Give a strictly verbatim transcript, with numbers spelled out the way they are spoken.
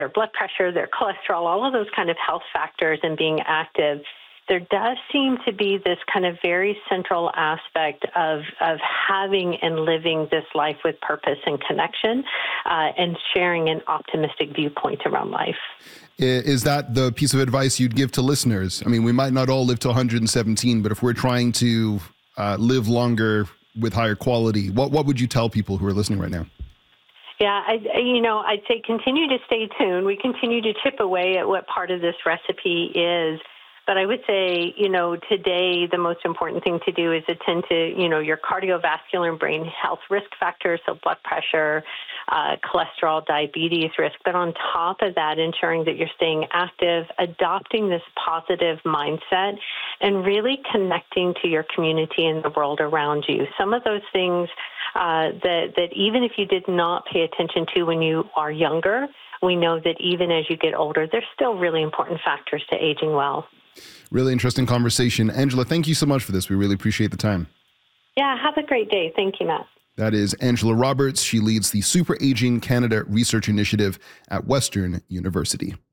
their blood pressure, their cholesterol, all of those kind of health factors and being active, there does seem to be this kind of very central aspect of, of having and living this life with purpose and connection uh, and sharing an optimistic viewpoint around life. Is that the piece of advice you'd give to listeners? I mean, we might not all live to one hundred seventeen, but if we're trying to uh, live longer with higher quality, what, what would you tell people who are listening right now? Yeah, I, you know, I'd say continue to stay tuned. We continue to chip away at what part of this recipe is. But I would say, you know, today the most important thing to do is attend to, you know, your cardiovascular and brain health risk factors, so blood pressure, uh, cholesterol, diabetes risk. But on top of that, ensuring that you're staying active, adopting this positive mindset, and really connecting to your community and the world around you. Some of those things uh, that, that even if you did not pay attention to when you are younger, we know that even as you get older, they're still really important factors to aging well. Really interesting conversation. Angela, thank you so much for this. We really appreciate the time. Yeah, have a great day. Thank you, Matt. That is Angela Roberts. She leads the Super Aging Canada Research Initiative at Western University.